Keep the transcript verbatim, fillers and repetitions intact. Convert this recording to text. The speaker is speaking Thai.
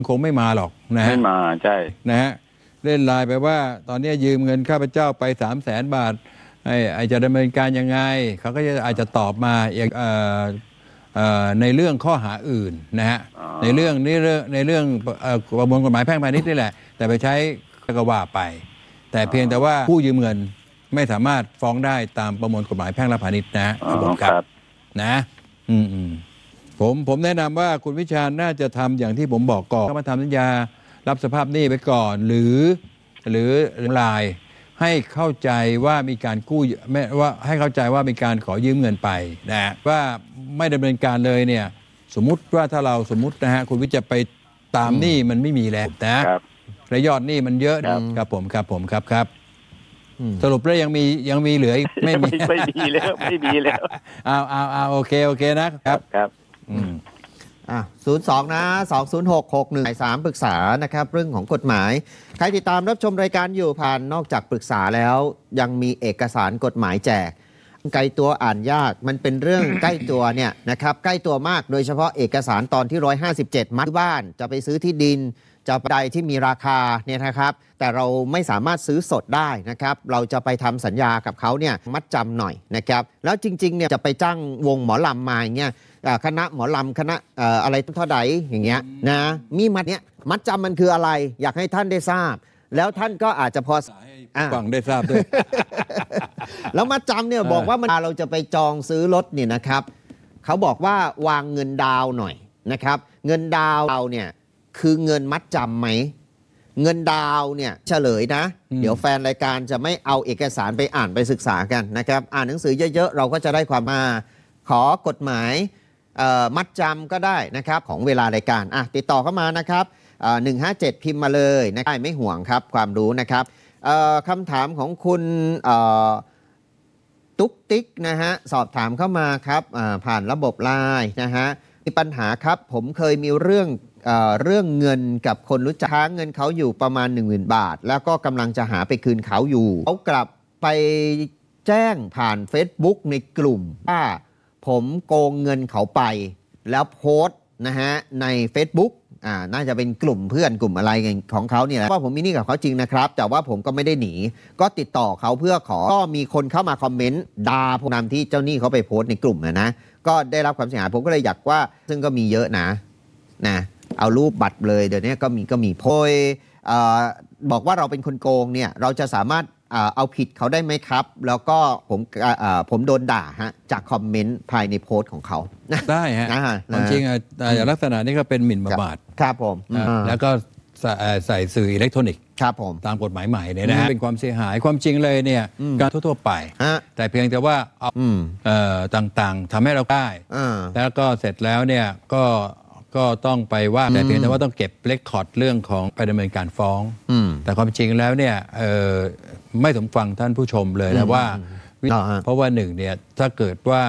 คงไม่มาหรอกนะฮะไม่มาใช่นะฮะเล่นไลน์ไปว่าตอนนี้ยืมเงินข้าพเจ้าไปสามแสนบาทไอ้ไอจะดำเนินการยังไงเขาก็จะอาจจะตอบมาอย่างในเรื่องข้อหาอื่นนะฮะในเรื่องนี้เรื่องในเรื่องประมวลกฎหมายแพ่งพาณิชย์นี่แหละแต่ไปใช้ก็ว่าไปแต่เพียงแต่ว่าผู้ยืมเงินไม่สามารถฟ้องได้ตามประมวลกฎหมายแพ่งและพาณิชย์นะครับนะอืมอืมผมผมแนะนำว่าคุณวิชาญน่าจะทำอย่างที่ผมบอกก่อนมาทำสัญญารับสภาพหนี้ไปก่อนหรือหรือลายให้เข้าใจว่ามีการกู้ไม่ว่าให้เข้าใจว่ามีการขอยืมเงินไปนะว่าไม่ดำเนินการเลยเนี่ยสมมุติว่าถ้าเราสมมุตินะฮะคุณวิจะไปตามหนี้มันไม่มีแล้วนะและยอดหนี้มันเยอะครับผมครับผมครับครับสรุปแล้วยังมียังมีเหลือไม่มีไม่มีแล้วไม่มีแล้วเอาเอาเอาโอเคโอเคนะครับครับอืมอ่ะศูนย์สองนะสองศูนย์หกหกหนึ่งสามปรึกษานะครับเรื่องของกฎหมายใครติดตามรับชมรายการอยู่ผ่านนอกจากปรึกษาแล้วยังมีเอกสารกฎหมายแจกไกลตัวอ่านยากมันเป็นเรื่อง ใกล้ตัวเนี่ยนะครับใกล้ตัวมากโดยเฉพาะเอกสารตอนที่หนึ่งร้อยห้าสิบเจ็ดมัดบ้านจะไปซื้อที่ดินจะไปใดที่มีราคาเนี่ยนะครับแต่เราไม่สามารถซื้อสดได้นะครับเราจะไปทำสัญญากับเขาเนี่ยมัดจำหน่อยนะครับแล้วจริงๆเนี่ยจะไปจ้างวงหมอลำมาอย่างเงี้ยคณะหมอลำคณะอะไรเท่าใดอย่างเงี้ยนะมีมัดเนี้ยมัดจำมันคืออะไรอยากให้ท่านได้ทราบแล้วท่านก็อาจจะพอฟังได้ทราบด้วยแล้วมัดจำเนี่ยบอกว่ามันเราจะไปจองซื้อรถเนี่ยนะครับเขาบอกว่าวางเงินดาวหน่อยนะครับเงินดาวเราเนี่ยคือเงินมัดจำไหมเงินดาวเนี่ยเฉลยนะเดี๋ยวแฟนรายการจะไม่เอาเอกสารไปอ่านไปศึกษากันนะครับอ่านหนังสือเยอะๆเราก็จะได้ความมาขอกฎหมายมัดจำก็ได้นะครับของเวลารายการอ่ะติดต่อเข้ามานะครับหนึ่งห้าเจ็ดพิมพ์มาเลยนะไม่ห่วงครับความรู้นะครับคำถามของคุณตุ๊กติ๊กนะฮะสอบถามเข้ามาครับผ่านระบบไลน์นะฮะมีปัญหาครับผมเคยมีเรื่องเอ่อเรื่องเงินกับคนรู้จักค้างเงินเขาอยู่ประมาณ หนึ่งหมื่น บาทแล้วก็กำลังจะหาไปคืนเขาอยู่เขากลับไปแจ้งผ่าน Facebook ในกลุ่มว่าผมโกงเงินเขาไปแล้วโพสต์นะฮะใน Facebook อ่าน่าจะเป็นกลุ่มเพื่อนกลุ่มอะไรของเขาเนี่ยว่าผมมีหนี้กับเขาจริงนะครับแต่ว่าผมก็ไม่ได้หนีก็ติดต่อเขาเพื่อขอก็มีคนเข้ามาคอมเมนต์ด่าพวกนำที่เจ้าหนี้เขาไปโพสต์ในกลุ่มนะนะก็ได้รับความเสียหายผมก็เลยอยากว่าซึ่งก็มีเยอะนะนะเอารูปบัตรเลยเดี๋ยวนี้ก็มีก็มีโพยบอกว่าเราเป็นคนโกงเนี่ยเราจะสามารถเอาผิดเขาได้ไหมครับแล้วก็ผมผมโดนด่าฮะจากคอมเมนต์ภายในโพสต์ของเขาได้ฮะจริงๆลักษณะนี้ก็เป็นหมิ่นประมาทครับผมแล้วก็ใส่สื่ออิเล็กทรอนิกส์ครับผมตามกฎหมายใหม่เนี่ยนะฮะเป็นความเสียหายความจริงเลยเนี่ยการทั่วๆไปแต่เพียงแต่ว่าต่างๆทำให้เราได้แล้วก็เสร็จแล้วเนี่ยก็ก็ต้องไปว่าแต่เพียงแต่ว่าต้องเก็บเรคคอร์ดเรื่องของไปดำเนินการฟ้องแต่ความจริงแล้วเนี่ยไม่สมฟังท่านผู้ชมเลยนะว่าเพราะว่าหนึ่งเนี่ยถ้าเกิดว่า